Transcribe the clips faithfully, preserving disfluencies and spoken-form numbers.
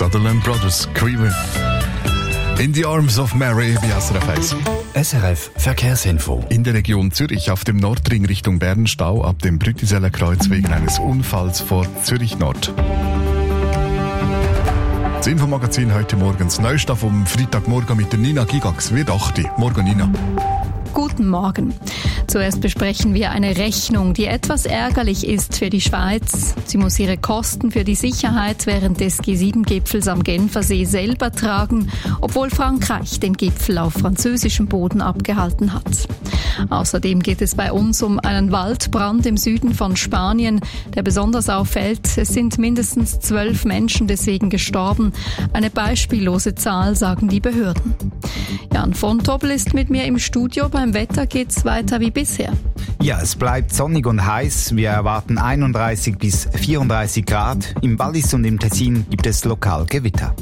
Sutherland Brothers, Creamer. In the Arms of Mary bei S R F eins. S R F Verkehrsinfo. In der Region Zürich auf dem Nordring Richtung Bern Stau ab dem Brütiseller Kreuz wegen eines Unfalls vor Zürich Nord. Das Infomagazin heute morgens Neustart vom Freitagmorgen mit der Nina Gigax. Wird acht. Morgen, Nina. Guten Morgen. Zuerst besprechen wir eine Rechnung, die etwas ärgerlich ist für die Schweiz. Sie muss ihre Kosten für die Sicherheit während des G sieben Gipfels am Genfersee selber tragen, obwohl Frankreich den Gipfel auf französischem Boden abgehalten hat. Außerdem geht es bei uns um einen Waldbrand im Süden von Spanien, der besonders auffällt. Es sind mindestens zwölf Menschen deswegen gestorben. Eine beispiellose Zahl, sagen die Behörden. Jan von Tobel ist mit mir im Studio. Beim Wetter geht's weiter wie bisher. Ja, es bleibt sonnig und heiß. Wir erwarten einunddreißig bis vierunddreißig Grad. Im Wallis und im Tessin gibt es lokal Gewitter.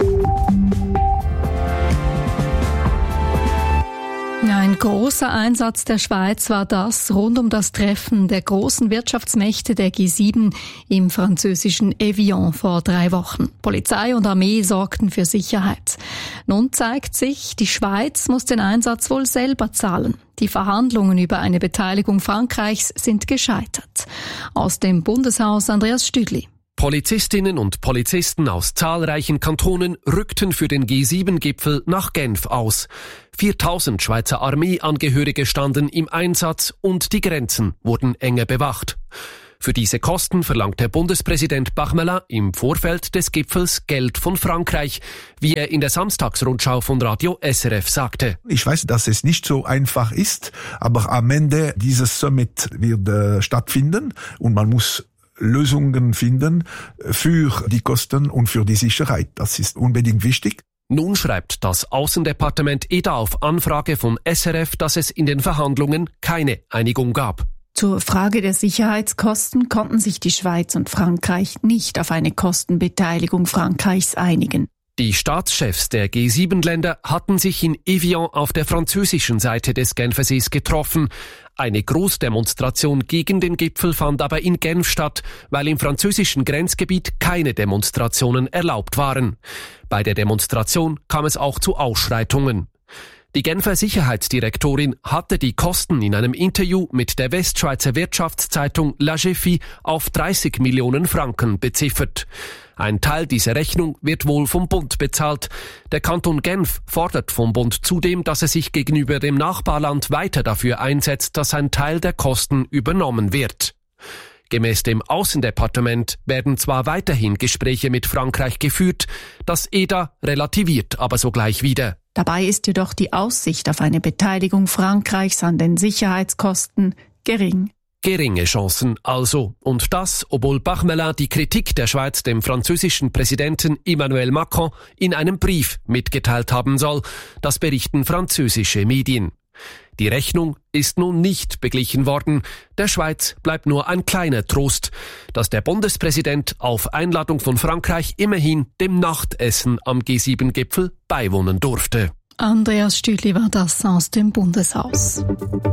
Ein großer Einsatz der Schweiz war das rund um das Treffen der großen Wirtschaftsmächte der G sieben im französischen Evian vor drei Wochen. Polizei und Armee sorgten für Sicherheit. Nun zeigt sich, die Schweiz muss den Einsatz wohl selber zahlen. Die Verhandlungen über eine Beteiligung Frankreichs sind gescheitert. Aus dem Bundeshaus Andreas Stüdli. Polizistinnen und Polizisten aus zahlreichen Kantonen rückten für den G sieben Gipfel nach Genf aus. viertausend Schweizer Armeeangehörige standen im Einsatz und die Grenzen wurden enger bewacht. Für diese Kosten verlangte Bundespräsident Bachmelin im Vorfeld des Gipfels Geld von Frankreich, wie er in der Samstagsrundschau von Radio S R F sagte. Ich weiß, dass es nicht so einfach ist, aber am Ende dieses Summit wird äh, stattfinden und man muss Lösungen finden für die Kosten und für die Sicherheit. Das ist unbedingt wichtig. Nun schreibt das Außendepartement E D A auf Anfrage von S R F, dass es in den Verhandlungen keine Einigung gab. Zur Frage der Sicherheitskosten konnten sich die Schweiz und Frankreich nicht auf eine Kostenbeteiligung Frankreichs einigen. Die Staatschefs der G sieben Länder hatten sich in Evian auf der französischen Seite des Genfersees getroffen. Eine Großdemonstration gegen den Gipfel fand aber in Genf statt, weil im französischen Grenzgebiet keine Demonstrationen erlaubt waren. Bei der Demonstration kam es auch zu Ausschreitungen. Die Genfer Sicherheitsdirektorin hatte die Kosten in einem Interview mit der Westschweizer Wirtschaftszeitung La Gefi auf dreißig Millionen Franken beziffert. Ein Teil dieser Rechnung wird wohl vom Bund bezahlt. Der Kanton Genf fordert vom Bund zudem, dass er sich gegenüber dem Nachbarland weiter dafür einsetzt, dass ein Teil der Kosten übernommen wird. Gemäß dem Außendepartement werden zwar weiterhin Gespräche mit Frankreich geführt, das E D A relativiert aber sogleich wieder. Dabei ist jedoch die Aussicht auf eine Beteiligung Frankreichs an den Sicherheitskosten gering. Geringe Chancen also. Und das, obwohl Bachmelin die Kritik der Schweiz dem französischen Präsidenten Emmanuel Macron in einem Brief mitgeteilt haben soll. Das berichten französische Medien. Die Rechnung ist nun nicht beglichen worden. Der Schweiz bleibt nur ein kleiner Trost, dass der Bundespräsident auf Einladung von Frankreich immerhin dem Nachtessen am G sieben Gipfel beiwohnen durfte. Andreas Stüdli war das aus dem Bundeshaus.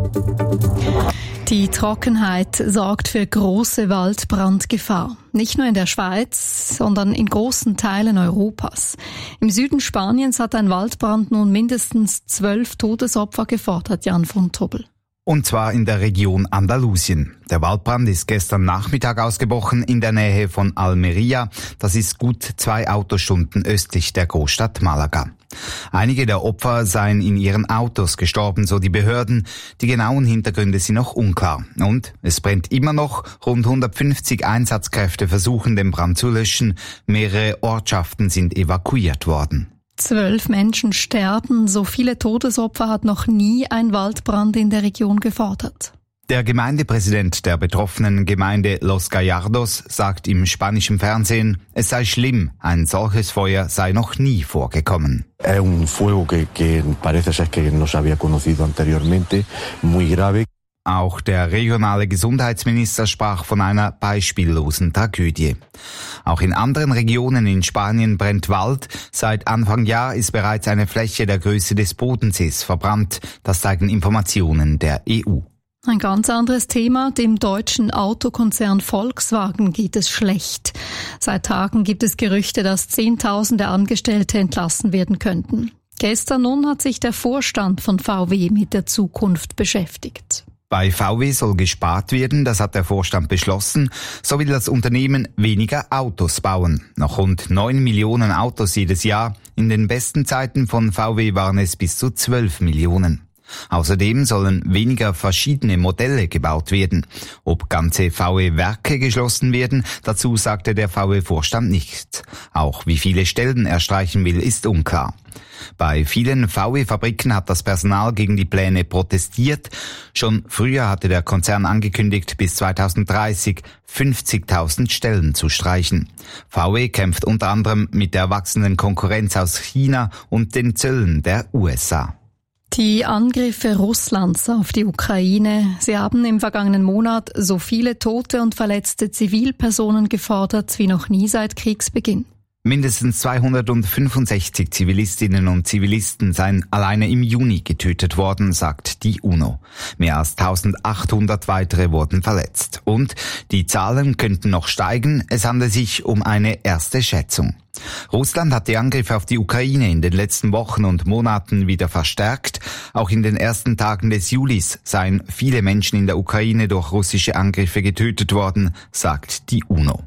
Die Trockenheit sorgt für große Waldbrandgefahr. Nicht nur in der Schweiz, sondern in großen Teilen Europas. Im Süden Spaniens hat ein Waldbrand nun mindestens zwölf Todesopfer gefordert, Jan von Tobel. Und zwar in der Region Andalusien. Der Waldbrand ist gestern Nachmittag ausgebrochen in der Nähe von Almería. Das ist gut zwei Autostunden östlich der Großstadt Malaga. Einige der Opfer seien in ihren Autos gestorben, so die Behörden. Die genauen Hintergründe sind noch unklar. Und es brennt immer noch. Rund hundertfünfzig Einsatzkräfte versuchen, den Brand zu löschen. Mehrere Ortschaften sind evakuiert worden. Zwölf Menschen sterben. So viele Todesopfer hat noch nie ein Waldbrand in der Region gefordert. Der Gemeindepräsident der betroffenen Gemeinde Los Gallardos sagt im spanischen Fernsehen, es sei schlimm, ein solches Feuer sei noch nie vorgekommen. Es un fuego que, que parece ser que no se había conocido anteriormente, muy grave. Auch der regionale Gesundheitsminister sprach von einer beispiellosen Tragödie. Auch in anderen Regionen in Spanien brennt Wald. Seit Anfang Jahr ist bereits eine Fläche der Größe des Bodensees verbrannt. Das zeigen Informationen der E U. Ein ganz anderes Thema. Dem deutschen Autokonzern Volkswagen geht es schlecht. Seit Tagen gibt es Gerüchte, dass Zehntausende Angestellte entlassen werden könnten. Gestern nun hat sich der Vorstand von V W mit der Zukunft beschäftigt. Bei V W soll gespart werden, das hat der Vorstand beschlossen. So will das Unternehmen weniger Autos bauen. Noch rund neun Millionen Autos jedes Jahr. In den besten Zeiten von V W waren es bis zu zwölf Millionen. Außerdem sollen weniger verschiedene Modelle gebaut werden. Ob ganze V W-Werke geschlossen werden, dazu sagte der V W-Vorstand nichts. Auch wie viele Stellen er streichen will, ist unklar. Bei vielen V W-Fabriken hat das Personal gegen die Pläne protestiert. Schon früher hatte der Konzern angekündigt, bis zweitausenddreißig fünfzigtausend Stellen zu streichen. V W kämpft unter anderem mit der wachsenden Konkurrenz aus China und den Zöllen der U S A. Die Angriffe Russlands auf die Ukraine, sie haben im vergangenen Monat so viele tote und verletzte Zivilpersonen gefordert wie noch nie seit Kriegsbeginn. Mindestens zweihundertfünfundsechzig Zivilistinnen und Zivilisten seien alleine im Juni getötet worden, sagt die UNO. Mehr als eintausendachthundert weitere wurden verletzt. Und die Zahlen könnten noch steigen, es handelt sich um eine erste Schätzung. Russland hat die Angriffe auf die Ukraine in den letzten Wochen und Monaten wieder verstärkt. Auch in den ersten Tagen des Julis seien viele Menschen in der Ukraine durch russische Angriffe getötet worden, sagt die UNO.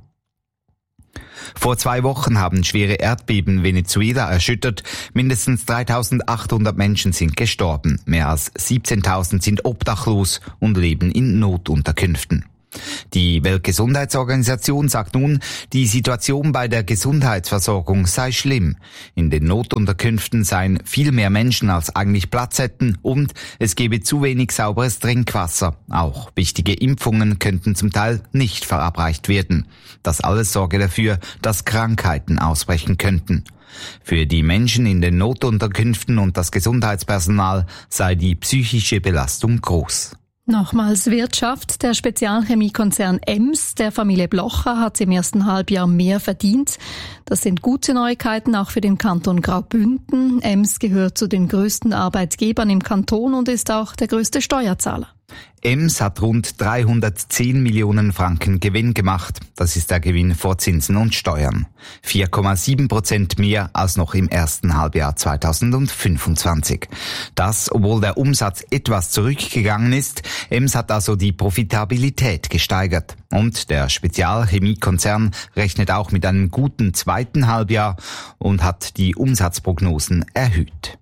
Vor zwei Wochen haben schwere Erdbeben Venezuela erschüttert. Mindestens dreitausendachthundert Menschen sind gestorben. Mehr als siebzehntausend sind obdachlos und leben in Notunterkünften. Die Weltgesundheitsorganisation sagt nun, die Situation bei der Gesundheitsversorgung sei schlimm. In den Notunterkünften seien viel mehr Menschen, als eigentlich Platz hätten, und es gebe zu wenig sauberes Trinkwasser. Auch wichtige Impfungen könnten zum Teil nicht verabreicht werden. Das alles sorge dafür, dass Krankheiten ausbrechen könnten. Für die Menschen in den Notunterkünften und das Gesundheitspersonal sei die psychische Belastung groß. Nochmals Wirtschaft. Der Spezialchemiekonzern Ems der Familie Blocher hat im ersten Halbjahr mehr verdient. Das sind gute Neuigkeiten auch für den Kanton Graubünden. Ems gehört zu den größten Arbeitgebern im Kanton und ist auch der größte Steuerzahler. Ems hat rund dreihundertzehn Millionen Franken Gewinn gemacht. Das ist der Gewinn vor Zinsen und Steuern. vier Komma sieben Prozent mehr als noch im ersten Halbjahr zweitausendfünfundzwanzig. Das, obwohl der Umsatz etwas zurückgegangen ist. Ems hat also die Profitabilität gesteigert. Und der Spezialchemiekonzern rechnet auch mit einem guten zweiten Halbjahr und hat die Umsatzprognosen erhöht.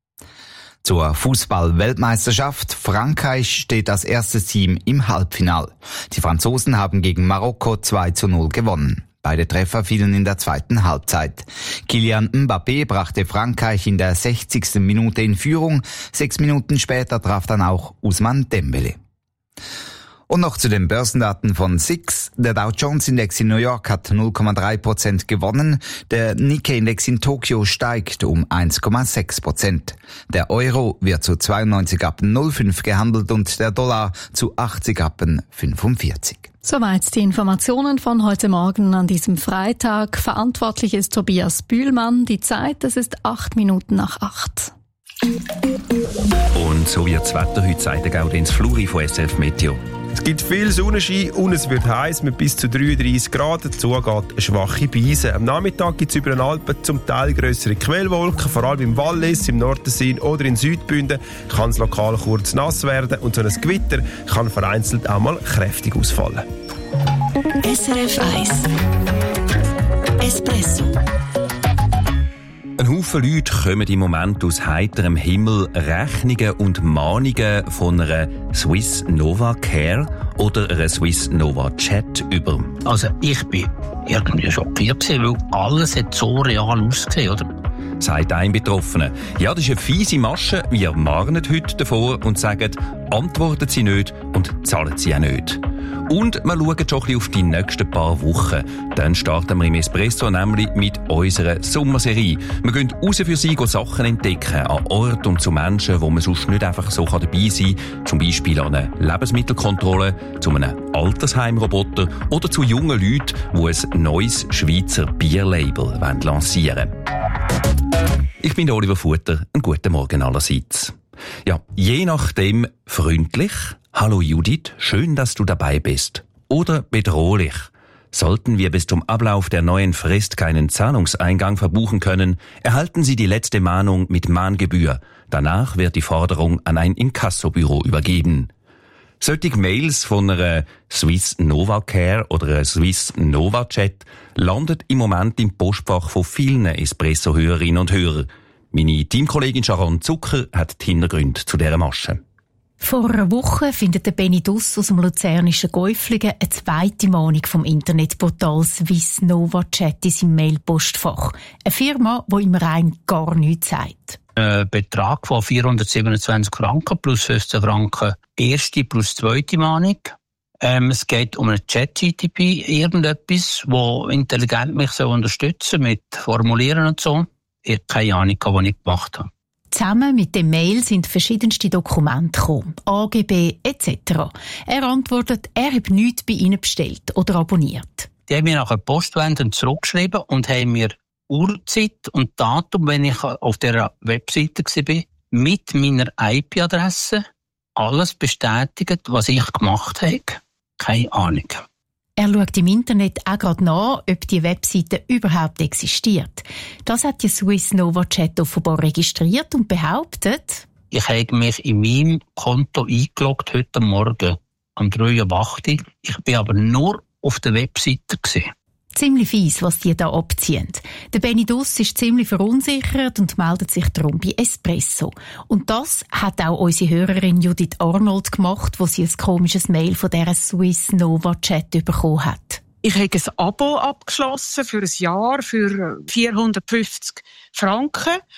Zur Fußball-Weltmeisterschaft. Frankreich steht als erstes Team im Halbfinal. Die Franzosen haben gegen Marokko zwei zu null gewonnen. Beide Treffer fielen in der zweiten Halbzeit. Kylian Mbappé brachte Frankreich in der sechzigsten Minute in Führung. Sechs Minuten später traf dann auch Ousmane Dembélé. Und noch zu den Börsendaten von S I X. Der Dow Jones Index in New York hat null Komma drei Prozent gewonnen. Der Nikkei Index in Tokio steigt um eins Komma sechs Prozent. Der Euro wird zu zweiundneunzig Rappen null Komma fünf gehandelt und der Dollar zu achtzig Rappen fünfundvierzig. Soweit die Informationen von heute Morgen an diesem Freitag. Verantwortlich ist Tobias Bühlmann. Die Zeit, es ist acht Minuten nach acht. Und so wird das Wetter heute, sagt der Gaudenz Fluri von S R F Meteo. Es gibt viel Sonnenschein und es wird heiß mit bis zu dreiunddreissig Grad. Dazu geht eine schwache Brise. Am Nachmittag gibt es über den Alpen zum Teil grössere Quellwolken. Vor allem im Wallis, im Nordtessin oder in Südbünden kann es lokal kurz nass werden. Und so ein Gewitter kann vereinzelt auch mal kräftig ausfallen. S R F eins Espresso. Ein Haufen Leute kommen im Moment aus heiterem Himmel Rechnungen und Mahnungen von einer Swiss Nova Care oder einer Swiss Nova Chat über. Also ich bin irgendwie schockiert, weil alles hat so real ausgesehen, oder? Sagt ein Betroffener. Ja, das ist eine fiese Masche. Wir warnen heute davor und sagen, antworten Sie nicht und zahlen Sie auch nicht. Und wir schauen schon ein bisschen auf die nächsten paar Wochen. Dann starten wir im Espresso nämlich mit unserer Sommerserie. Wir gehen raus für Sie, gehen Sachen entdecken, an Orten und zu Menschen, wo man sonst nicht einfach so dabei sein kann. Zum Beispiel an einer Lebensmittelkontrolle, zu einem Altersheimroboter oder zu jungen Leuten, die ein neues Schweizer Bierlabel lancieren wollen. Ich bin Oliver Futter. Einen guten Morgen allerseits. Ja, je nachdem freundlich, Hallo Judith, schön, dass du dabei bist. Oder bedrohlich. Sollten wir bis zum Ablauf der neuen Frist keinen Zahlungseingang verbuchen können, erhalten Sie die letzte Mahnung mit Mahngebühr. Danach wird die Forderung an ein Inkassobüro übergeben. Solche Mails von einer Swiss NovaCare oder einer Swiss NovaChat landen im Moment im Postfach von vielen Espresso-Hörerinnen und Hörern. Meine Teamkollegin Sharon Zucker hat die Hintergründe zu dieser Masche. Vor einer Woche findet der Benny Duss aus dem luzernischen Gäuflingen eine zweite Mahnung vom Internetportal Swiss NovaChat in seinem Mailpostfach. Eine Firma, die ihm rein gar nichts sagt. Ein Betrag von vierhundertsiebenundzwanzig Franken plus fünfzehn Franken erste plus zweite Mahnung. Ähm, es geht um einen Chat-G T P, irgendetwas, wo intelligent mich so unterstützen mit Formulieren und so. Ich habe keine Ahnung, was ich gemacht habe. Zusammen mit dem Mail sind verschiedenste Dokumente gekommen, A G B et cetera. Er antwortet, er habe nichts bei Ihnen bestellt oder abonniert. Die haben mir nachher Postwendung zurückgeschrieben und haben mir Uhrzeit und Datum, wenn ich auf der Webseite war, mit meiner I P-Adresse alles bestätigt, was ich gemacht habe. Keine Ahnung. Er schaut im Internet auch gerade nach, ob die Webseite überhaupt existiert. Das hat die Swiss NovaChat offenbar registriert und behauptet, ich habe mich in meinem Konto eingeloggt heute Morgen um drei Uhr acht. Ich bin aber nur auf der Webseite gewesen. Ziemlich fies, was die da abziehen. Der Benny Duss ist ziemlich verunsichert und meldet sich darum bei Espresso. Und das hat auch unsere Hörerin Judith Arnold gemacht, wo sie ein komisches Mail von dieser Swiss NovaChat bekommen hat. Ich habe ein Abo abgeschlossen für ein Jahr für vierhundertfünfzig Franken